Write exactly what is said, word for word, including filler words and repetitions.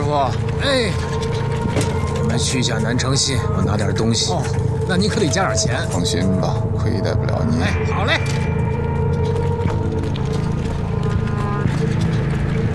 师傅。哎，我们去一下南城信，我拿点东西。哦，那你可得加点钱。 放心吧，亏待不了你。 哎，好嘞。